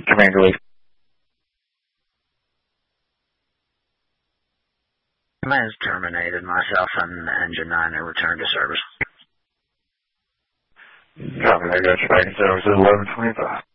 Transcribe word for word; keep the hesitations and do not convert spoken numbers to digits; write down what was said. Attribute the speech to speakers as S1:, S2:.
S1: Commander Lee.
S2: Command's terminated. Myself and Engine nine are returned to service.
S1: Copy that. Got you back in service at eleven twenty-five.